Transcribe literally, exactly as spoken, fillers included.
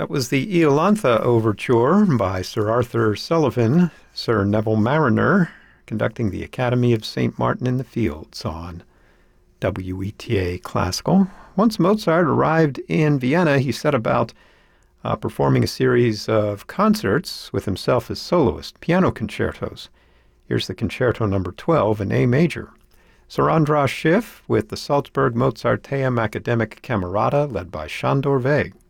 That was the Iolantha Overture by Sir Arthur Sullivan, Sir Neville Mariner, conducting the Academy of Saint Martin in the Fields on W E T A Classical. Once Mozart arrived in Vienna, he set about uh, performing a series of concerts with himself as soloist, piano concertos. Here's the Concerto number twelve in A major. Sir Andras Schiff with the Salzburg Mozarteum Academic Camerata, led by Sándor Végh.